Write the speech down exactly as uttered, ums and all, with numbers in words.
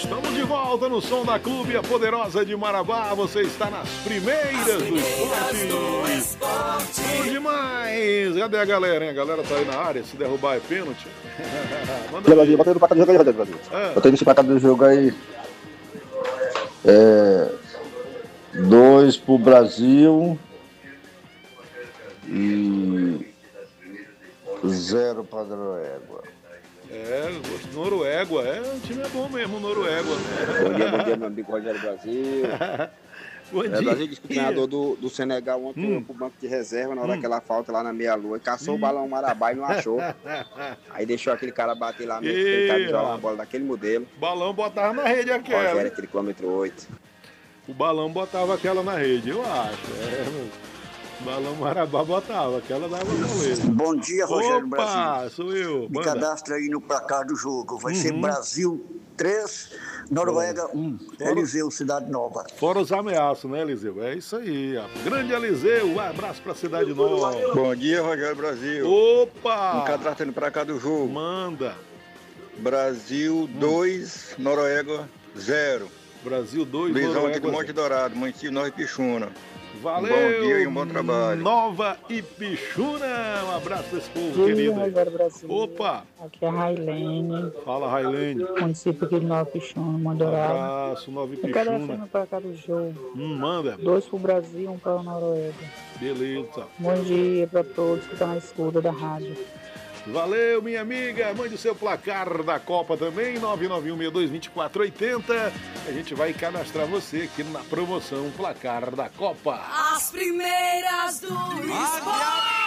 Estamos de volta no Som da Clube, a poderosa de Marabá. Você está nas primeiras, primeiras do esporte. Bom demais. Cadê a galera, hein? A galera tá aí na área. Se derrubar é pênalti. Manda Brasil, bota aí no placar do jogo aí, Brasil. Ah. Bota aí nesse placar do jogo aí. É... Dois pro Brasil. E... Zero pra Noruega. É, Noruega, é, o time é bom mesmo, Noruega. Bom dia, bom dia, meu amigo Rogério Brasil. Bom dia. É, o Brasil disse que o treinador do, do Senegal ontem hum. foi pro banco de reserva na hora hum. que ela falta lá na meia-lua e caçou hum. o balão Marabá e não achou. Aí deixou aquele cara bater lá mesmo, aquele cara jogar uma bola daquele modelo. O balão botava na rede aquela. Rogério, aquele quilômetro oito. O balão botava aquela na rede, eu acho. É, meu. Balão Marabá botava, aquela dava moleza. Bom dia, Rogério Opa, Brasil. Sou eu. Me cadastra aí no placar do jogo. Vai uhum. ser Brasil três, Noruega um. Fora... Eliseu, Cidade Nova. Fora os ameaços, né, Eliseu? É isso aí. Ó. Grande Eliseu, um abraço pra Cidade Nova. Bom dia, Rogério Brasil. Opa! Me cadastra no placar do jogo. Manda. Brasil dois, hum. Noruega zero. Brasil dois, Luizão Noruega aqui do Monte Dourado, município Nova Ipixuna. Valeu, um bom dia e um bom trabalho. Nova Ipixuna, um abraço pra esse povo, Bom querido. Dia, Rogério Brasil. Opa! Aqui é a Railene. Fala, Railene. Município aqui de Nova Ipixuna, Mandorado. Um abraço, Nova Ipixuna. Eu quero assim pra cá do jogo. Hum, manda. Dois pro Brasil, um pra Noruega. Beleza. Bom dia pra todos que estão na escuta da rádio. Valeu, minha amiga. Mande o seu placar da Copa também, nove nove um seis dois dois quatro oito zero. A gente vai cadastrar você aqui na promoção Placar da Copa. As primeiras do esporte.